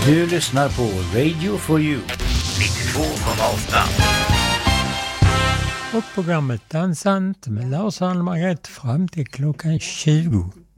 Du lyssnar på Radio for You 92,8. Och programmet Dansant med Lars Almagret fram till klockan 20.